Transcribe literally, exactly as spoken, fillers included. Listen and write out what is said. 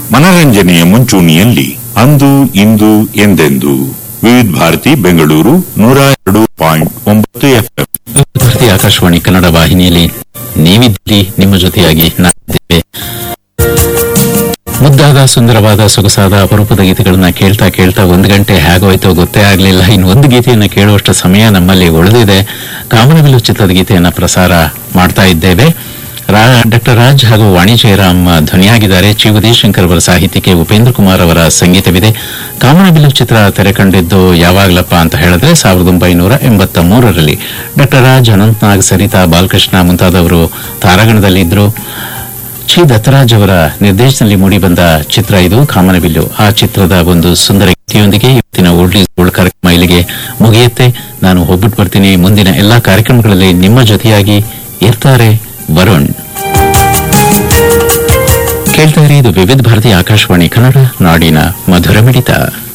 ಮನರಂಜನೆಯ ಮುಂಚೂಣಿಯಲ್ಲಿ ಅಂದು ಇಂದು ಎಂದೆಂದು. ವಿವಿಧ ಭಾರತಿ ಬೆಂಗಳೂರು ನೂರ ಎರಡು ಪಾಯಿಂಟ್ ಒಂಬತ್ತು ಎಫ್ಎಂ. ಭಾರತಿ ಆಕಾಶವಾಣಿ ಕನ್ನಡ ವಾಹಿನಿಯಲ್ಲಿ ನೀವಿದ್ದೀರಿ, ನಿಮ್ಮ ಜೊತೆಯಾಗಿ ನಾವಿದ್ದೇವೆ. ಮುದ್ದಾದ ಸುಂದರವಾದ ಸೊಗಸಾದ ಅಪರೂಪದ ಗೀತೆಗಳನ್ನ ಕೇಳ್ತಾ ಕೇಳ್ತಾ ಒಂದು ಗಂಟೆ ಹೇಗೋಯ್ತೋ ಗೊತ್ತೇ ಆಗಲಿಲ್ಲ. ಇನ್ನು ಒಂದು ಗೀತೆಯನ್ನ ಕೇಳುವಷ್ಟು ಸಮಯ ನಮ್ಮಲ್ಲಿ ಉಳಿದಿದೆ. ಕಾಮನಬಿಲ್ಲು ಚಿತ್ರದ ಗೀತೆಯನ್ನ ಪ್ರಸಾರ ಮಾಡ್ತಾ ಇದ್ದೇವೆ. ಡಾಕ್ಟರ್ ರಾಜ್ ಹಾಗೂ ವಾಣಿ ಜಯರಾಮ್ ಧ್ವನಿಯಾಗಿದ್ದಾರೆ. ಚಿ ಉದಯಶಂಕರ್ ಅವರ ಸಾಹಿತ್ಯಕ್ಕೆ ಉಪೇಂದ್ರ ಕುಮಾರ್ ಅವರ ಸಂಗೀತವಿದೆ. ಕಾಮನಬಿಲ್ಲು ಚಿತ್ರ ತೆರೆ ಕಂಡಿದ್ದು ಯಾವಾಗ್ಲಪ್ಪ ಅಂತ ಹೇಳಿದ್ರೆ ಸಾವಿರದ ಒಂಬೈನೂರ ಎಂಬತ್ತ ಮೂರರಲ್ಲಿ ಡಾಕ್ಟರ್ ರಾಜ್, ಅನಂತ್ನಾಗ್, ಸರಿತಾ, ಬಾಲಕೃಷ್ಣ ಮುಂತಾದವರು ತಾರಾಗಣದಲ್ಲಿದ್ದರು. ಚಿ ದತ್ತರಾಜ್ ಅವರ ನಿರ್ದೇಶನದಲ್ಲಿ ಮೂಡಿಬಂದ ಚಿತ್ರ ಇದು ಕಾಮನಬಿಲ್ಲು. ಆ ಚಿತ್ರದ ಒಂದು ಸುಂದರ ಗೀತೆಯೊಂದಿಗೆ ಇವತ್ತಿನ ಓಲ್ಡ್ ಈಸ್ ಗೋಲ್ಡ್ ಕಾರ್ಯಕ್ರಮ ಇಲ್ಲಿಗೆ ಮುಗಿಯುತ್ತೆ. ನಾನು ಹೋಗ್ಬಿಟ್ಟು ಬರ್ತೀನಿ. ಮುಂದಿನ ಎಲ್ಲಾ ಕಾರ್ಯಕ್ರಮಗಳಲ್ಲಿ ನಿಮ್ಮ ಜೊತೆಯಾಗಿ ಇರ್ತಾರೆ ವರುಣ್. ಕೇಳ್ತಾ ಇರಿ, ಇದು ವಿವಿಧ ಭಾರತಿ ಆಕಾಶವಾಣಿ ಕನ್ನಡ, ನಾಡಿನ ಮಧುರ ಮಿಡಿತ.